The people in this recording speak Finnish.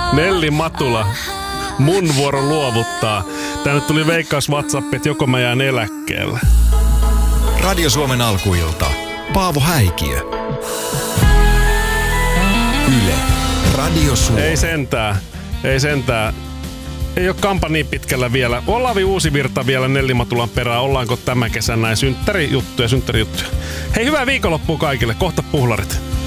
Nelli Matula. Mun vuoro luovuttaa. Tänne tuli veikkaus WhatsApp, että joko mä jään eläkkeelle. Radio Suomen alkuilta. Paavo Häikiö. Yle. Radio Suomi. Ei sentää. Ei ole kampa niin pitkällä vielä. Olavi Uusivirta vielä Nelli Matulan perään. Ollaanko tämän kesän näin synttärijuttuja? Hei, hyvää viikonloppua kaikille. Kohta puhlarit.